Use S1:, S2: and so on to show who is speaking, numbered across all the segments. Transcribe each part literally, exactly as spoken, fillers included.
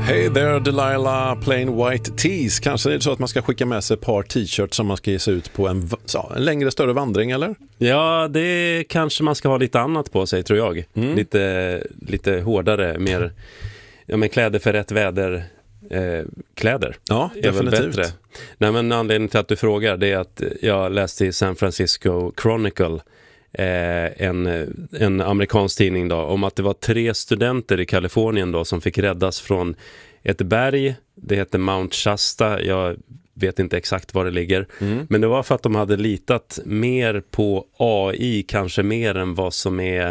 S1: Hey there Delilah, plain white tees. Kanske är det så att man ska skicka med sig ett par t-shirts som man ska ge sig ut på en, så, en längre större vandring, eller?
S2: Ja, det kanske man ska ha lite annat på sig, tror jag. Mm. Lite, lite hårdare, mer ja, men kläder för rätt väder. Eh, kläder.
S1: Ja, definitivt.
S2: Nej, men anledningen till att du frågar, det är att jag läste i San Francisco Chronicle, eh, en, en amerikansk tidning då, om att det var tre studenter i Kalifornien då som fick räddas från ett berg. Det heter Mount Shasta. Jag vet inte exakt var det ligger. Mm. Men det var för att de hade litat mer på A I, kanske mer än vad som är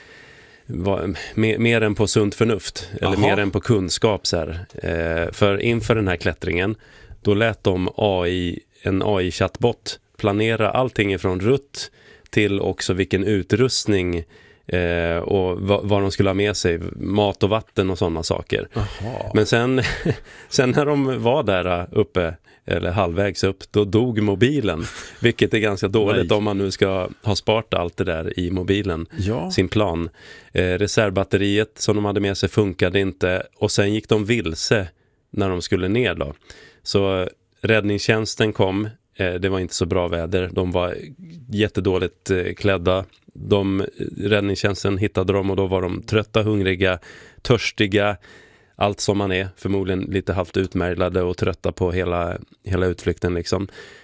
S2: Var, mer, mer än på sunt förnuft. Eller
S1: Aha.
S2: mer än på kunskap så här. Eh, för inför den här klättringen, då lät de A I, en A I-chattbot planera allting ifrån rutt till också vilken utrustning eh, och va, vad de skulle ha med sig, mat och vatten och sådana saker.
S1: Aha.
S2: Men sen, sen när de var där uppe eller halvvägs upp, då dog mobilen, vilket är ganska dåligt. Nej. Om man nu ska ha sparat allt det där i mobilen, ja. Sin plan. Eh, reservbatteriet som de hade med sig funkade inte, och sen gick de vilse när de skulle ner då. Så räddningstjänsten kom, eh, det var inte så bra väder, de var jättedåligt eh, klädda. De, räddningstjänsten hittade dem och då var de trötta, hungriga, törstiga, allt som man är, förmodligen lite halvt utmärglade och trötta på hela, hela utflykten liksom.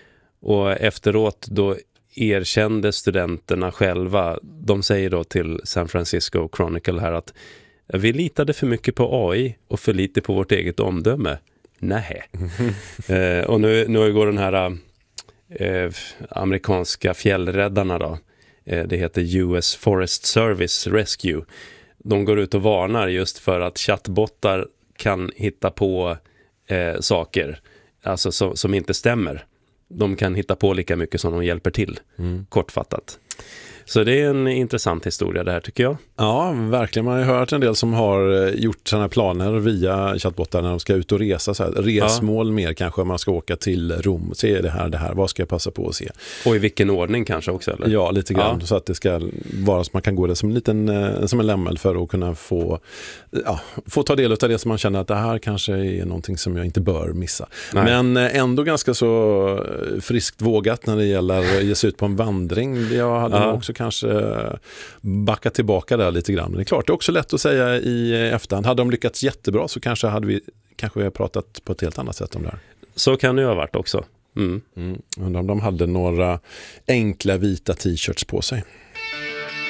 S2: Och efteråt då erkände studenterna själva, de säger då till San Francisco Chronicle här att vi litade för mycket på A I och för lite på vårt eget omdöme. Nej. eh, och nu, nu går den här eh, amerikanska fjällräddarna då, eh, det heter U S Forest Service Rescue. De går ut och varnar just för att chattbottar kan hitta på eh, saker alltså som, som inte stämmer. De kan hitta på lika mycket som de hjälper till, mm. kortfattat. Så det är en intressant historia det här, tycker jag.
S1: Ja, verkligen. Man har ju hört en del som har gjort sådana planer via chattbottar när de ska ut och resa. Så här. Resmål ja. Mer kanske, man ska åka till Rom. Se det här, det här. Vad ska jag passa på att se?
S2: Och i vilken ordning kanske också, eller?
S1: Ja, lite grann. Ja. Så att det ska vara så man kan gå det som en liten som en lämmel för att kunna få, ja, få ta del av det som man känner att det här kanske är någonting som jag inte bör missa. Nej. Men ändå ganska så friskt vågat när det gäller att ge sig ut på en vandring. Jag hade ja. också kanske backa tillbaka där lite grann. Men det är klart, det är också lätt att säga i efterhand. Hade de lyckats jättebra så kanske hade vi kanske vi har pratat på ett helt annat sätt om det här.
S2: Så kan det ju ha varit också. Mm.
S1: Mm. Undrar om de hade några enkla vita t-shirts på sig.